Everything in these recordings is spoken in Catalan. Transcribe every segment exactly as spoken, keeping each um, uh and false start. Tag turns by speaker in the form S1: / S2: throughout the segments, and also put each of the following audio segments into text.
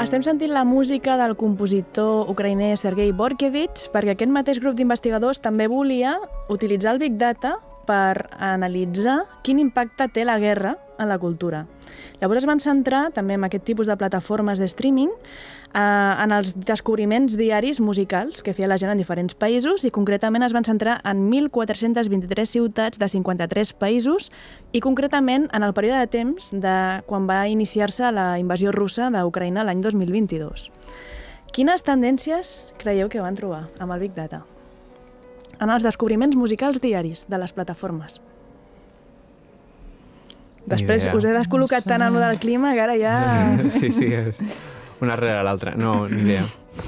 S1: Estem sentint la música del compositor ucraïner Sergei Borkevich perquè aquest mateix grup d'investigadors també volia utilitzar el Big Data per analitzar quin impacte té la guerra en la cultura. Llavors es van centrar també en aquest tipus de plataformes de streaming eh, en els descobriments diaris musicals que feia la gent en diferents països i concretament es van centrar en mil quatre-cents vint-i-tres ciutats de cinquanta-tres països i concretament en el període de temps de quan va iniciar-se la invasió russa d'Ucraïna l'any dos mil vint-i-dos. Quines tendències creieu que van trobar amb el Big Data en els descobriments musicals diaris de les plataformes? Després us he descol·locat tant en el del clima que ara ja...
S2: Sí, sí, és una rere l'altra. No, ni idea.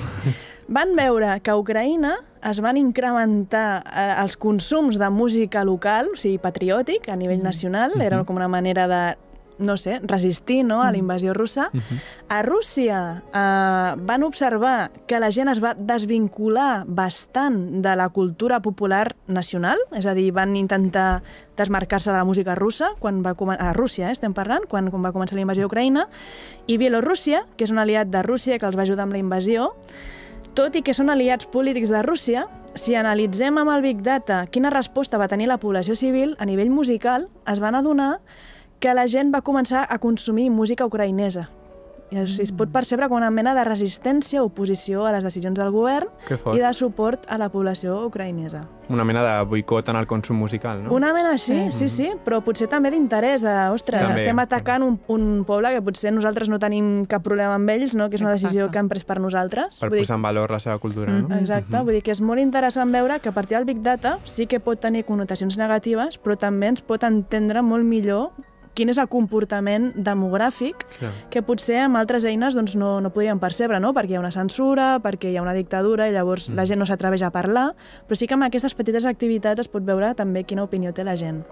S1: Van veure que a Ucraïna es van incrementar eh, els consums de música local, o sigui, patriòtic, a nivell nacional. Era com una manera de, no sé, resistir, no?, a la invasió russa. A Rússia eh, van observar que la gent es va desvincular bastant de la cultura popular nacional, és a dir, van intentar desmarcar-se de la música russa, quan va començar, a Rússia, eh, estem parlant, quan, quan va començar la invasió d'Ucraïna, i Bielorússia, que és un aliat de Rússia que els va ajudar amb la invasió, tot i que són aliats polítics de Rússia, si analitzem amb el Big Data quina resposta va tenir la població civil a nivell musical, es van adonar que la gent va començar a consumir música ucraïnesa. I es, es pot percebre com una mena de resistència o oposició a les decisions del govern i de suport a la població ucraïnesa.
S2: Una mena de boicot en el consum musical, no?
S1: Una mena sí, sí, sí, però potser també d'interès, de, ostres,
S2: També.
S1: estem atacant un, un poble que potser nosaltres no tenim cap problema amb ells, no? Que és una decisió
S3: Exacte.
S1: que han pres per nosaltres.
S2: Per
S1: Vull dir,
S2: posar en valor la seva cultura, no?
S1: exacte, vull dir que és molt interessant veure que a partir del Big Data sí que pot tenir connotacions negatives, però també ens pot entendre molt millor quin és el comportament demogràfic
S2: Clar.
S1: que potser amb altres eines doncs, no, no podíem percebre, no? Perquè hi ha una censura, perquè hi ha una dictadura i llavors mm. la gent no s'atreveix a parlar, però sí que amb aquestes petites activitats es pot veure també quina opinió té la gent.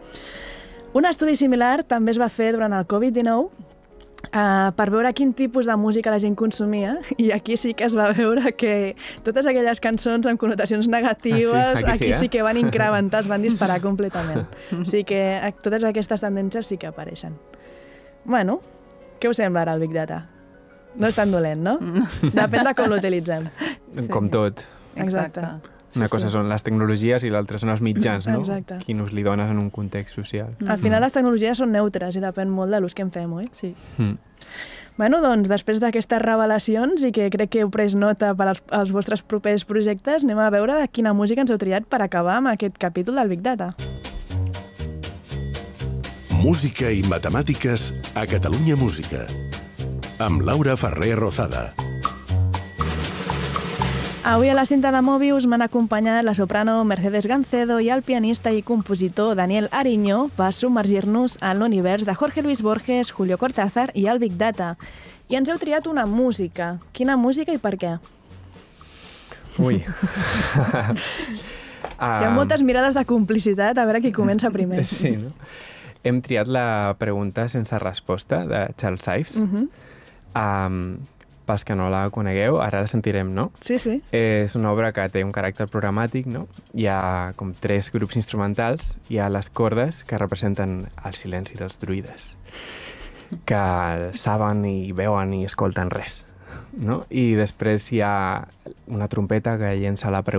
S1: Un estudi similar també es va fer durant el covid dinou Uh, per veure quin tipus de música la gent consumia, i aquí sí que es va veure que totes aquelles cançons amb connotacions negatives,
S2: ah, sí? Aquí,
S1: aquí
S2: sí, eh?
S1: sí que van incrementar, es van disparar completament. O sigui que totes aquestes tendències sí que apareixen. Bueno, què us sembla ara el Big Data? No és tan dolent, no? Depèn de com l'utilitzem.
S3: Sí.
S2: Com tot.
S1: Exacte.
S2: Una
S1: Sí,
S2: cosa
S1: sí.
S2: són les tecnologies i l'altra són els mitjans, no?
S1: Exacte.
S2: Quin ús li dones en un context social.
S1: Al final les tecnologies són neutres i depèn molt de l'ús que en fem, oi?
S3: Sí.
S2: Mm.
S1: Bueno, doncs, després d'aquestes revelacions i que crec que heu pres nota per als, als vostres propers projectes, anem a veure de quina música ens heu triat per acabar amb aquest capítol del Big Data.
S4: Música i matemàtiques a Catalunya Música. Amb Laura Ferrer Rozada.
S1: Avui a la cinta de Mobius m'han acompanyat la soprano Mercedes Gancedo i el pianista i compositor Daniel Ariño per submergir-nos en l'univers de Jorge Luis Borges, Julio Cortázar i el Big Data. I ens heu triat una música. Quina música i per què?
S2: Ui.
S1: Hi ha moltes mirades de complicitat, a veure qui comença primer.
S2: Sí, no? Hem triat la pregunta sense resposta de Charles Ives.
S1: Uh -huh.
S2: um, pels que no la conegueu, ara la sentirem, no?
S1: Sí, sí.
S2: És una obra que té un caràcter programàtic, no? Hi ha com tres grups instrumentals, hi ha les cordes que representen el silenci dels druides, que saben i veuen i escolten res, no? I després hi ha una trompeta que llença la pregunta